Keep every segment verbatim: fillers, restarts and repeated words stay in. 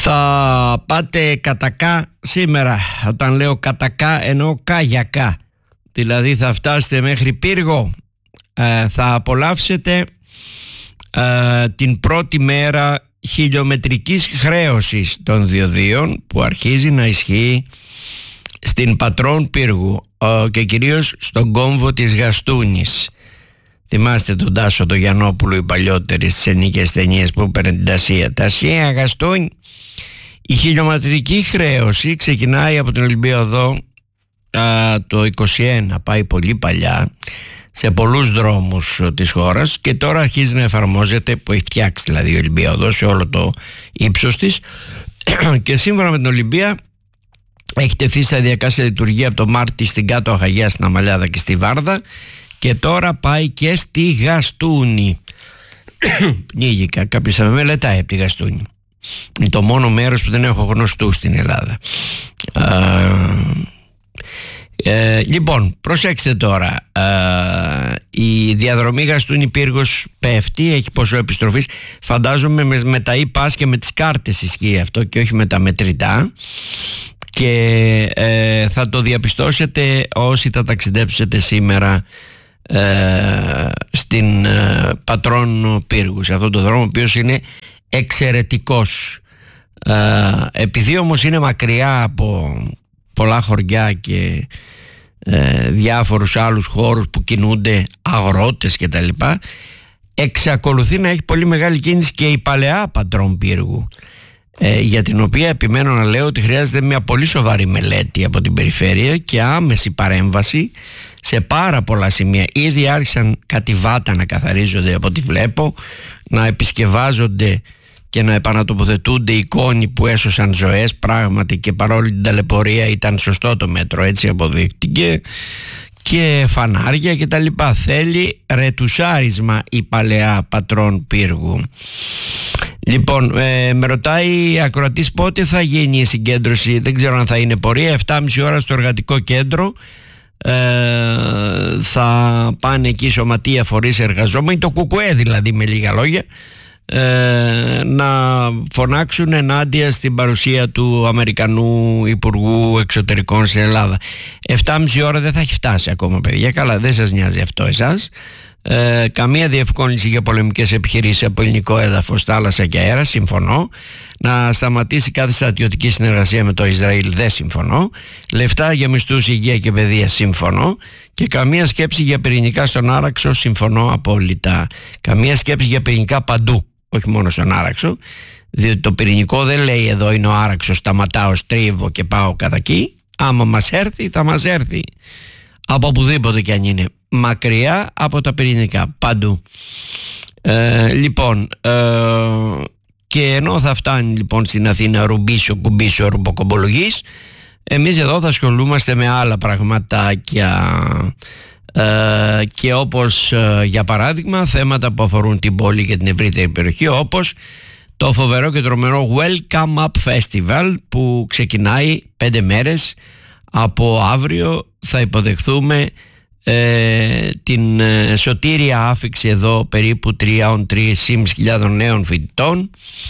Θα πάτε κατακά σήμερα. Όταν λέω κατακά εννοώ καγιακά. Δηλαδή θα φτάσετε μέχρι Πύργο. ε, Θα απολαύσετε ε, την πρώτη μέρα χιλιομετρικής χρέωσης των διοδίων που αρχίζει να ισχύει στην Πατρών Πύργου ε, και κυρίως στον κόμβο της Γαστούνης. Θυμάστε τον Τάσο τον Γιαννόπουλο, οι παλιότεροι στις ελληνικές ταινίες που έπαιρνε την Τασία. Τασία, Γαστούνη. Η χιλιομετρική χρέωση ξεκινάει από την Ολυμπιαδό α, το είκοσι ένα, πάει πολύ παλιά σε πολλούς δρόμους της χώρας και τώρα αρχίζει να εφαρμόζεται, που έχει φτιάξει δηλαδή η Ολυμπιαδό σε όλο το ύψος της και σύμφωνα με την Ολυμπία έχει τεθεί σταδιακά σε λειτουργία από το Μάρτι στην Κάτω Αχαγιά, στην Αμαλιάδα και στη Βάρδα και τώρα πάει και στη Γαστούνη. Πνίγηκα, κάποιος θα με μελετάει από τη Γαστούνη. Είναι το μόνο μέρος που δεν έχω γνωστούς στην Ελλάδα. Α, ε, λοιπόν, προσέξτε τώρα. Α, η διαδρομή Γαστούνη Πύργος πέφτει, έχει ποσό επιστροφής. Φαντάζομαι με, με τα e-pass και με τις κάρτες ισχύει αυτό και όχι με τα μετρητά. Και ε, θα το διαπιστώσετε όσοι θα ταξιδέψετε σήμερα ε, στην ε, Πατρών Πύργου, σε αυτόν τον δρόμο ο οποίος είναι εξαιρετικός. ε, επειδή όμως είναι μακριά από πολλά χωριά και ε, διάφορους άλλους χώρους που κινούνται αγρότες και τα λοιπά, εξακολουθεί να έχει πολύ μεγάλη κίνηση και η παλαιά Πατρών Πύργου, ε, για την οποία επιμένω να λέω ότι χρειάζεται μια πολύ σοβαρή μελέτη από την περιφέρεια και άμεση παρέμβαση σε πάρα πολλά σημεία. Ήδη άρχισαν κατηβάτα να καθαρίζονται από ό,τι βλέπω, να επισκευάζονται και να επανατοποθετούνται εικόνοι που έσωσαν ζωές πράγματι, και παρόλη την ταλαιπωρία ήταν σωστό το μέτρο, έτσι αποδείχτηκε, και φανάρια και τα λοιπά. Θέλει ρετουσάρισμα η παλαιά Πατρών Πύργου. Λοιπόν, ε, με ρωτάει ακροατής πότε θα γίνει η συγκέντρωση. Δεν ξέρω αν θα είναι πορεία. εφτά και μισή ώρα στο εργατικό κέντρο. Ε, θα πάνε εκεί σωματεία, φορείς, εργαζόμενοι, το ΚΚΕ δηλαδή, με λίγα λόγια, ε, να φωνάξουν ενάντια στην παρουσία του Αμερικανού Υπουργού Εξωτερικών στην Ελλάδα. εφτά και μισή ώρα δεν θα έχει φτάσει ακόμα, παιδιά. Καλά, δεν σας νοιάζει αυτό εσάς. Ε, καμία διευκόλυνση για πολεμικές επιχειρήσεις από ελληνικό έδαφος, θάλασσα και αέρα, συμφωνώ. Να σταματήσει κάθε στρατιωτική συνεργασία με το Ισραήλ, δεν συμφωνώ. Λεφτά για μισθούς, υγεία και παιδεία, συμφωνώ. Και καμία σκέψη για πυρηνικά στον Άραξο, συμφωνώ απόλυτα. Καμία σκέψη για πυρηνικά παντού, όχι μόνο στον Άραξο, διότι το πυρηνικό δεν λέει εδώ είναι ο Άραξος, σταματάω, στρίβω και πάω κατά εκεί. Άμα μας έρθει θα μας έρθει από οπουδήποτε κι αν είναι, μακριά από τα πυρηνικά, παντού. Ε, λοιπόν, ε, και ενώ θα φτάνει λοιπόν στην Αθήνα ρουμπίσιο, κουμπίσιο, ρουμποκομπολογής, εμείς εδώ θα ασχολούμαστε με άλλα πραγματάκια, ε, και όπως ε, για παράδειγμα θέματα που αφορούν την πόλη και την ευρύτερη περιοχή, όπως το φοβερό και τρομερό Welcome Up Festival που ξεκινάει πέντε μέρες. Από αύριο θα υποδεχθούμε ε, την ε, σωτήρια άφιξη εδώ περίπου τρία χιλιάδες νέων φοιτητών.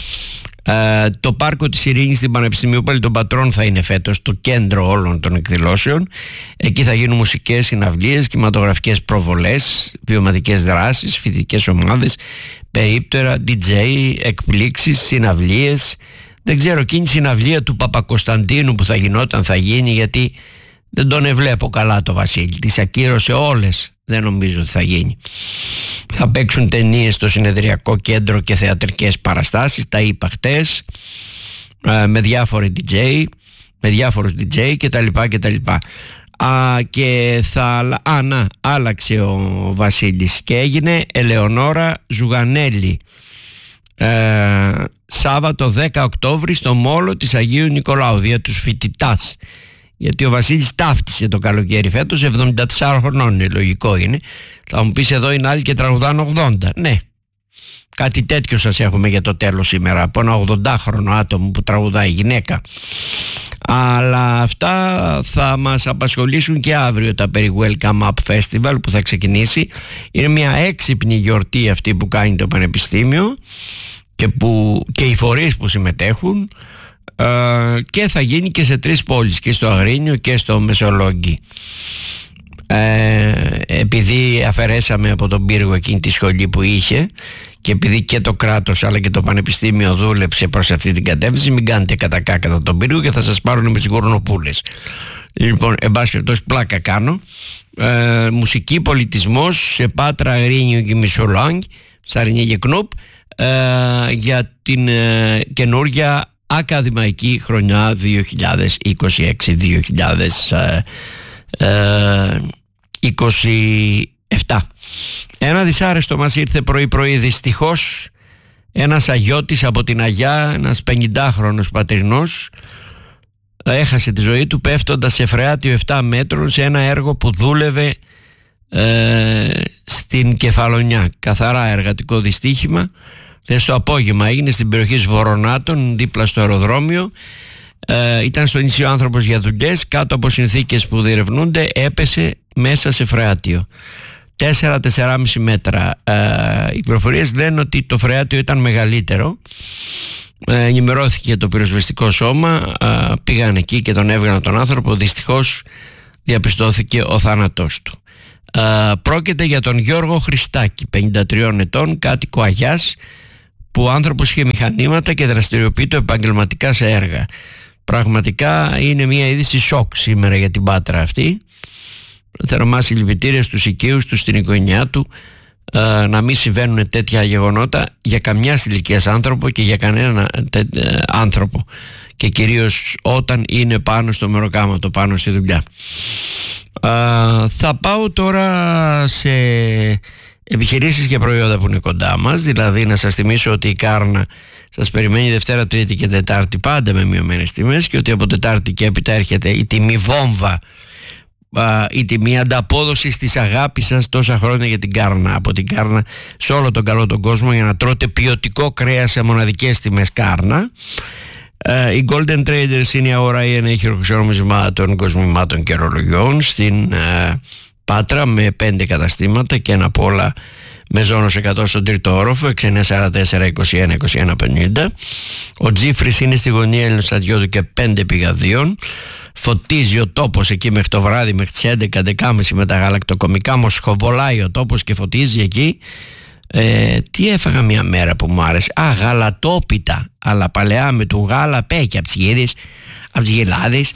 Ε, το πάρκο της Ειρήνης στην Πανεπιστημίου Πάλι των Πατρών θα είναι φέτος το κέντρο όλων των εκδηλώσεων. Εκεί θα γίνουν μουσικές συναυλίες, κινηματογραφικές προβολές, βιωματικές δράσεις, φοιτητικές ομάδες, περίπτερα, ντι τζέι, εκπλήξεις, συναυλίες. Δεν ξέρω, εκείνη η συναυλία του Παπακοσταντίνου που θα γινόταν θα γίνει, γιατί δεν τον εβλέπω καλά το Βασίλη. Τις ακύρωσε όλες, δεν νομίζω ότι θα γίνει. Θα παίξουν ταινίες στο συνεδριακό κέντρο και θεατρικές παραστάσεις, τα είπα χτες, με διάφοροι ντι τζέι, με διάφορους ντι τζέι και τα λοιπά και τα λοιπά. Α, και θα, α, να, άλλαξε ο Βασίλης και έγινε Ελεονόρα Ζουγανέλη. Ε, Σάββατο δέκα Οκτώβρη στο Μόλο της Αγίου Νικολάου, δια τους φοιτητάς, γιατί ο Βασίλης ταύτισε το καλοκαίρι φέτος, εβδομήντα τεσσάρων χρονών είναι, λογικό είναι. Θα μου πεις εδώ είναι άλλοι και τραγουδάνε ογδόντα. Ναι, κάτι τέτοιο σας έχουμε για το τέλος σήμερα, από ένα ογδοντάχρονο άτομο που τραγουδάει γυναίκα. Αλλά αυτά θα μας απασχολήσουν και αύριο, τα περί Welcome Up Festival που θα ξεκινήσει. Είναι μια έξυπνη γιορτή αυτή που κάνει το Πανεπιστήμιο και, που, και οι φορείς που συμμετέχουν, ε, και θα γίνει και σε τρεις πόλεις, και στο Αγρίνιο και στο Μεσολόγγι. Ε, επειδή αφαιρέσαμε από τον πύργο εκείνη τη σχολή που είχε, και επειδή και το κράτος αλλά και το πανεπιστήμιο δούλεψε προς αυτή την κατεύθυνση, μην κάνετε κατακά κατά τον πύργο και θα σας πάρουν με τις γουρνοπούλες. Λοιπόν, εν πάση περιπτώσει, πλάκα κάνω. ε, Μουσική, πολιτισμός σε Πάτρα, Αγρίνιο και Μεσολόγγι, Σαρινία και Κνούπ, ε, για την ε, καινούργια ακαδημαϊκή χρονιά δύο χιλιάδες είκοσι έξι δύο χιλιάδες είκοσι επτά. Ένα δυσάρεστο μας ήρθε πρωί πρωί, δυστυχώς. Ένας αγιώτης από την Αγιά, ένας πενηντάχρονος πατρινός, έχασε τη ζωή του πέφτοντας σε φρεάτιο επτά μέτρων σε ένα έργο που δούλευε ε, στην Κεφαλονιά. Καθαρά εργατικό δυστύχημα. Θες το απόγευμα έγινε στην περιοχή Βορονάτων, δίπλα στο αεροδρόμιο. Ε, ήταν στο νησί ο άνθρωπος για δουλειές, κάτω από συνθήκες που διερευνούνται έπεσε μέσα σε φρεάτιο τέσσερα με τέσσερα κόμμα πέντε μέτρα. ε, Οι πληροφορίες λένε ότι το φρεάτιο ήταν μεγαλύτερο. ε, Ενημερώθηκε το πυροσβεστικό σώμα, ε, πήγαν εκεί και τον έβγαλαν τον άνθρωπο. Δυστυχώς διαπιστώθηκε ο θάνατός του. ε, Πρόκειται για τον Γιώργο Χριστάκη, πενήντα τριών ετών, κάτοικο Αγιάς, που ο άνθρωπος είχε μηχανήματα και δραστηριοποιείται επαγγελματικά σε έργα. Πραγματικά είναι μια είδηση σοκ σήμερα για την Πάτρα αυτή. Θερμά συλληπιτήρια στους οικείους του, στην οικογένειά του. ε, να μην συμβαίνουν τέτοια γεγονότα για καμιά ηλικίας άνθρωπο και για κανέναν τε, ε, άνθρωπο, και κυρίως όταν είναι πάνω στο μεροκάματο, πάνω στη δουλειά. ε, θα πάω τώρα σε επιχειρήσεις και προϊόντα που είναι κοντά μας. Δηλαδή να σας θυμίσω ότι η Κάρνα σας περιμένει Δευτέρα, Τρίτη και Τετάρτη πάντα με μειωμένες τιμές, και ότι από Τετάρτη και έπειτα έρχεται η τιμή βόμβα, η τιμή ανταπόδοσης της αγάπης σας τόσα χρόνια για την Κάρνα. Από την Κάρνα σε όλο τον καλό τον κόσμο, για να τρώτε ποιοτικό κρέας σε μοναδικές τιμές Κάρνα. Η Golden Traders είναι η αγορά η ενέχειρο νομισμάτων, κοσμημάτων και ρολογιών στην Πάτρα, με πέντε καταστήματα και ένα από όλα με ζώνος εκατό στον τρίτο όροφο, έξι εννιά τέσσερα τέσσερα είκοσι ένα είκοσι ένα πενήντα. Ο Τζίφρης είναι στη γωνία Ελληνοστρατιώτου και πέντε πηγαδίων. Φωτίζει ο τόπος εκεί μέχρι το βράδυ, μέχρι τις έντεκα έντεκα και μισή με τα γαλακτοκομικά. Μοσχοβολάει ο τόπος και φωτίζει εκεί. Ε, τι έφαγα μια μέρα που μου άρεσε? Α, γαλατόπιτα, αλλά παλαιά με του γάλα πέκια, από τις γύρες, από τις γελάδες,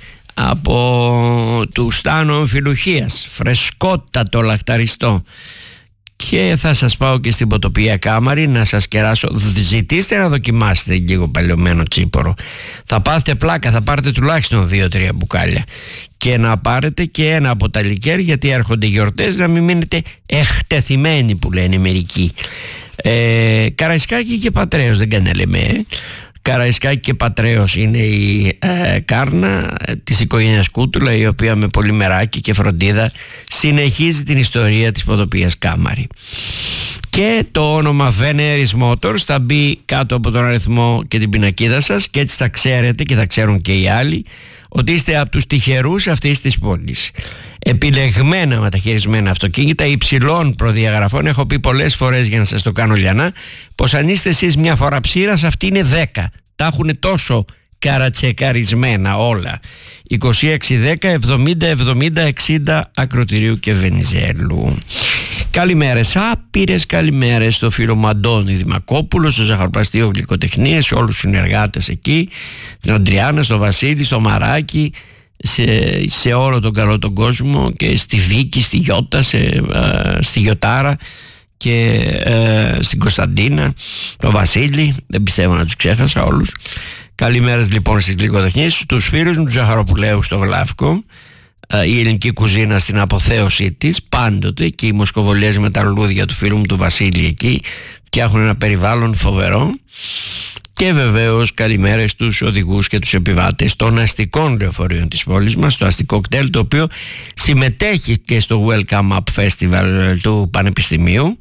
από του Στάνου Αμφιλουχίας, φρεσκότατο λαχταριστό. Και θα σας πάω και στην Ποτοπία Κάμαρη να σας κεράσω. Ζητήστε να δοκιμάσετε λίγο παλαιωμένο τσίπορο, θα πάθετε πλάκα, θα πάρετε τουλάχιστον δύο τρία μπουκάλια. Και να πάρετε και ένα από τα λικέρ, γιατί έρχονται γιορτές, να μην μείνετε εκτεθειμένοι που λένε μερικοί. ε, Καραϊσκάκη και Πατρέως, δεν κανέλεμε ε. Καραϊσκάκη και Πατρέως είναι η ε, Κάρνα ε, της οικογένειας Κούτουλα, η οποία με πολύ μεράκι και φροντίδα συνεχίζει την ιστορία της Ποτοπίας Κάμαρη. Και το όνομα Veneris Motors θα μπει κάτω από τον αριθμό και την πινακίδα σας, και έτσι θα ξέρετε και θα ξέρουν και οι άλλοι ότι είστε από τους τυχερούς αυτής της πόλης. Επιλεγμένα μεταχειρισμένα αυτοκίνητα υψηλών προδιαγραφών. Έχω πει πολλές φορές, για να σας το κάνω λιανά, πως αν είστε εσείς μια φορά ψήρας, αυτοί είναι δέκα. Τα έχουν τόσο καρατσεκαρισμένα όλα. είκοσι έξι δέκα εβδομήντα εβδομήντα εξήντα Ακροτηρίου και Βενιζέλου. Καλημέρες, άπειρες καλημέρες στο φίλο μου Αντώνη Δημακόπουλο, στο Ζαχαροπλαστείο Γλυκοτεχνίες, σε όλους τους συνεργάτες εκεί, στην Αντριάννα, στο Βασίλη, στο Μαράκι, σε, σε όλο τον καλό τον κόσμο, και στη Βίκη, στη Γιώτα, σε, ε, στη Γιωτάρα και ε, στην Κωνσταντίνα, το Βασίλη, δεν πιστεύω να τους ξέχασα όλους. Καλημέρες λοιπόν στις Γλυκοτεχνίες, στους φίλους μου του Ζαχαροπουλαίου στο Γλάφκο, η ελληνική κουζίνα στην αποθέωσή της πάντοτε, και οι μοσκοβολιές με τα λουλούδια του φίλου μου του Βασίλη εκεί φτιάχνουν ένα περιβάλλον φοβερό. Και βεβαίως καλημέρες στους οδηγούς και τους επιβάτες των αστικών λεωφορείων της πόλης μας, το αστικό κτέλ, το οποίο συμμετέχει και στο Welcome Up Festival του Πανεπιστημίου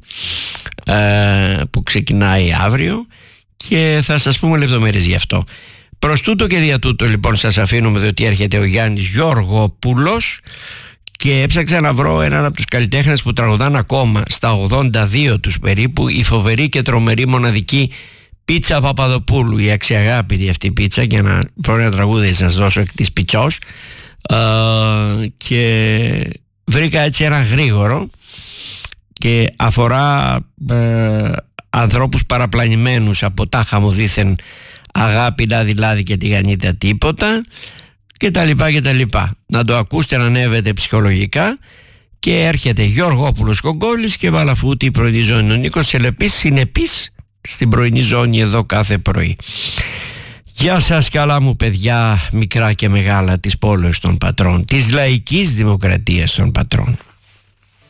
που ξεκινάει αύριο, και θα σας πούμε λεπτομέρειες γι' αυτό. Προς τούτο και δια τούτο λοιπόν σας αφήνουμε, διότι έρχεται ο Γιάννης Γιώργοπουλος, και έψαξα να βρω έναν από τους καλλιτέχνες που τραγουδάνε ακόμα στα ογδόντα δύο τους περίπου, η φοβερή και τρομερή μοναδική Πίτσα Παπαδοπούλου, η αξιαγάπητη αυτή πίτσα, για να βρω ένα τραγούδι να σας δώσω εκ της πιτσός. Ε, και βρήκα έτσι ένα γρήγορο και αφορά ε, ανθρώπους παραπλανημένους από τα χαμοδίθεν αγάπη, λάδι λάδι και τηγανίτα τίποτα και τα λοιπά και τα λοιπά. Να το ακούσετε να ανέβετε ψυχολογικά. Και έρχεται Γιώργοπουλος Κογκόλης και Βαλαφούτη η πρωινή ζώνη. Ο Νίκος Τσελεπής συνεπής στην πρωινή ζώνη εδώ κάθε πρωί. Γεια σας καλά μου παιδιά, μικρά και μεγάλα της πόλης των πατρών, της λαϊκής δημοκρατίας των πατρών.